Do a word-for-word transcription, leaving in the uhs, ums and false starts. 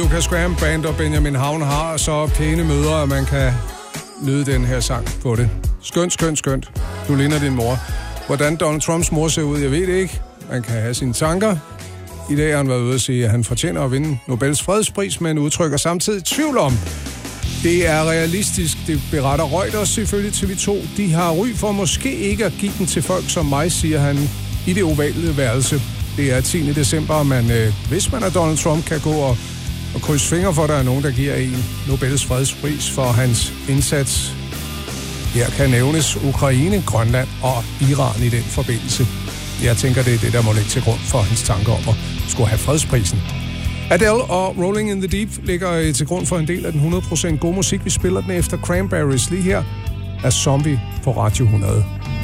Lucas Graham Band og Benjamin Havn har så pæne møder, at man kan nyde den her sang på det. Skønt, skønt, skønt. Du ligner din mor. Hvordan Donald Trumps mor ser ud, jeg ved det ikke. Man kan have sine tanker. I dag har han været ude at sige, at han fortjener at vinde Nobels fredspris, men udtrykker samtidig tvivl om. Det er realistisk, det beretter Reuters selvfølgelig T V to. De har ry for måske ikke at give den til folk som mig, siger han i det ovale værelse. Det er tiende december, og man, øh, hvis man er Donald Trump, kan gå og, og krydse fingre for, at der er nogen, der giver en Nobels fredspris for hans indsats. Her kan nævnes Ukraine, Grønland og Iran i den forbindelse. Jeg tænker, det er det, der må ligge til grund for hans tanker om at skulle have fredsprisen. Adele og Rolling in the Deep ligger til grund for en del af den hundrede procent gode musik. Vi spiller den efter Cranberries lige her af Zombie på Radio hundrede.